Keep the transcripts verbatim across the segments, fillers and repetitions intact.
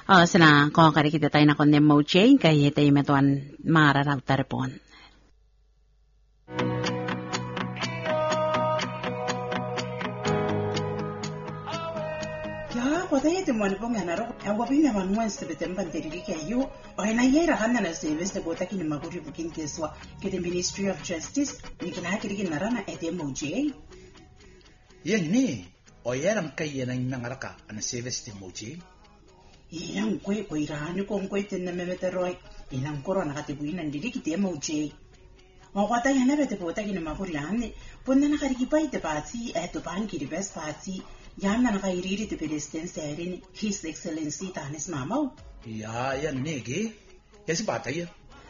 O, sana ko karikita tayo na kon ni Mo Jay, kaya tayo metuan mararaw tarpon. Ya, ko tayo ito mo na po nga naro. Ang wabi na manuan sa bitemban terili kayo. O ay nayera hana na service na bota kini maguri bukin keswa kiti Ministry of Justice ni kinahakirigin na rana ete Mo Jay. Yan ni, o yaram kaya na yung nangaraka ang service ni Mo Jay. Iyang kwe ko irani kong kwe tin na memeteroy. Inang koro nakatibuin ang dili kiti Mo Jay. Mawata yan na bete bota kini maguri hane. Punna nakarikipay te pati eto paan kiri best pati. Yan na nakairiri te President Serin, His Excellency Tanis Mamaw. Ya, yan ni, ki. Yan si patay.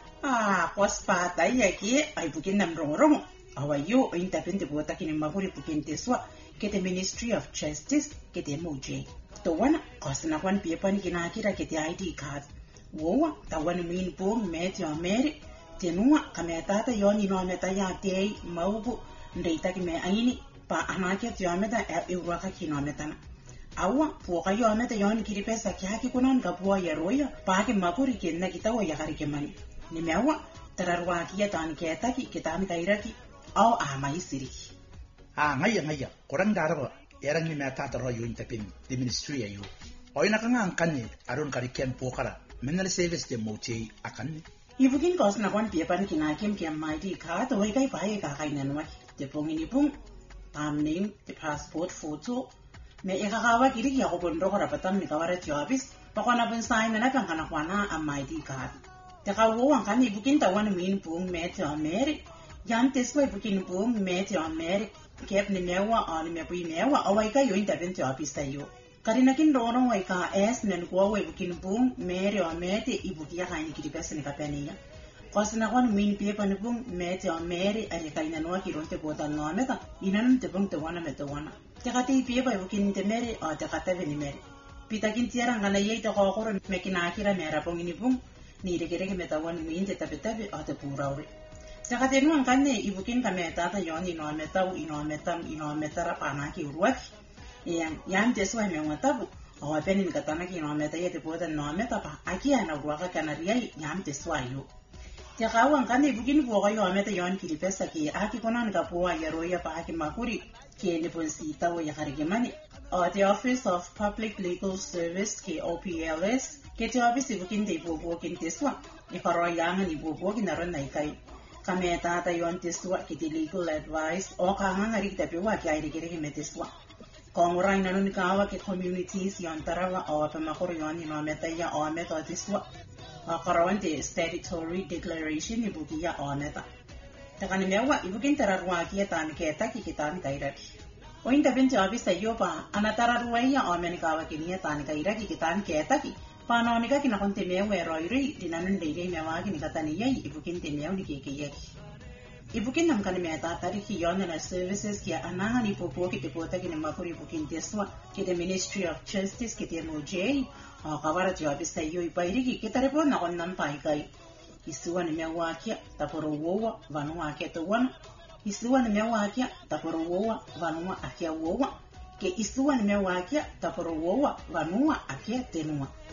Ah, kwas patay ya ki, ay bukin nam rong-rong. Awayo, ay tapin te bota kini maguri bukin teswa, kete Ministry of Justice, kete Mo Jay. Tawana, kwas na kwan piepan kinakira kete I D card. Wowa, tawan min pong metyo Mary, tenua, kametata yon ino meta ya tei, maubu, ndeita kime aini, pa anake tiometa e uraka kinometa na awa puoka yometa yon kiri pesa kyaki kunon kapua ya roya pa ke makuri kenna kitawa ya karike mani nimewa tararwa kiya tan ketaki kitan kairaki au amai siri Ah, ngaya ngaya kurang darawa erang ni meta taro yung tapin di ministry ayo oy nakanga angkan ni aron karikian pokara menal service de Mo Jay akan ni ibukin kos na kwan piepan kinakim kiam mighty ka to wai kai pai ka kai nanwa te pongini pung Um, name, the passport photo. Me ikakawa kiri kya ko bundro ko rapatan mi kawara tiobis. Pako na pun sign na pang kanakwana ang I D card. Teka wo ang kan ibukin tawan min pung metyo Mary. Yan teswa ibukin pung metyo Mary. Kep ni mewa on me pui mewa away ka yung tabin tiobis tayo. Karinakin rorong way ka es nen ko way ibukin pung Mary o Mete ibukiya kain kiri pesa ni kapeniya. Kasi na kon min pie panipung metyo Mary ay kay nanwa kiron te bota no meta inanum te pung te wana meta wana te kati pie pa bukin te Mary o te kata veni Mary pita kin tiara ngala yei te ko ko me kinakira mera pung ini pung ni re kere meta wan min te tabe tabe o te puraure te kati no kanne ibukin ka meta ta yoni no meta u ino meta ino meta ra pana ki urwak yan yan te so me ngatabu o penin katana ki no meta ye te bota no meta pa aki ana urwaka kanaria yan te so ayo Te kawan kane bukin buka yo ameta yon kiri pesa ki aki konan ka puwa ya roya pa aki makuri ki ni pun sita wo ya karigimani. O the Office of Public Legal Service ki O P L S ki te office bukin de bubo kin teswa ni karoya nga ni bubo kinaron na ikay. Kame tata yon teswa ki te legal advice o ka nga ngarik tapi wa ki ay kiri ki teswa. Kung uray na nun kawa ki communities yon tarawa o pa makuri yon ni no ameta ya o ameta teswa. Karawan te statutory declaration ibukiya oneta. Takani mewa ibukin tararwa kiya tan keta ki kitan kairaki. Oin tabin jabi sayo pa anatararwa ya omenikawa kiniya tan kairaki kitan keta ki. Panonika kinakon te mewa eroiri dinanan deire mewa kinikataniya ibukin te mewa nikikiyaki. Ibukin nam kani meta tari ki yona na services kiya anahan ipupo ki tipota kinimakuri ibukin teswa ki the Ministry of Justice ki te Mo Jay. Kawara jabi sayo ipairiki kitarebo na kon nan paikai. Isuwa ni mewakia taporo wowa vanua akia tawana. Isuwa ni mewakia taporo wowa vanua akia wowa. Ke isuwa ni mewakia taporo wowa vanua akia tenua.